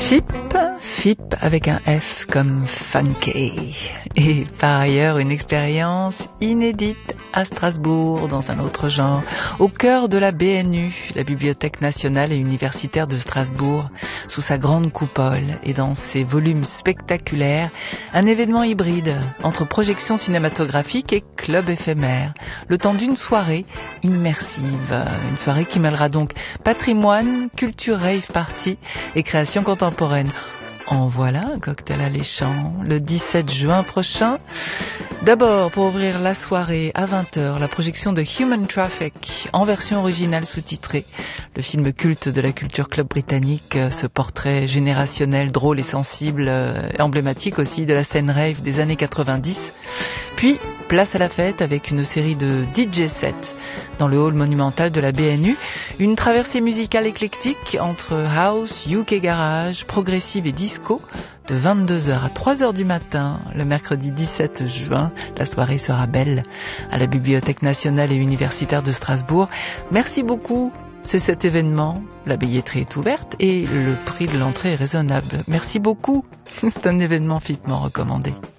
FIP avec un F comme funky. Et par ailleurs, une expérience inédite à Strasbourg, dans un autre genre, au cœur de la BNU, la Bibliothèque nationale et universitaire de Strasbourg, sous sa grande coupole et dans ses volumes spectaculaires, un événement hybride entre projection cinématographique et club éphémère, le temps d'une soirée immersive, une soirée qui mêlera donc patrimoine, culture rave party et création contemporaine. En voilà un cocktail alléchant, le 17 juin prochain. D'abord, pour ouvrir la soirée à 20h, la projection de Human Traffic en version originale sous-titrée. Le film culte de la culture club britannique, ce portrait générationnel, drôle et sensible, emblématique aussi de la scène rave des années 90. Puis, place à la fête avec une série de DJ sets dans le hall monumental de la BNU. Une traversée musicale éclectique entre house, UK garage, progressive et disco de 22h à 3h du matin, le mercredi 17 juin. La soirée sera belle à la Bibliothèque nationale et universitaire de Strasbourg. Merci beaucoup. C'est cet événement. La billetterie est ouverte et le prix de l'entrée est raisonnable. Merci beaucoup. C'est un événement FIPement recommandé.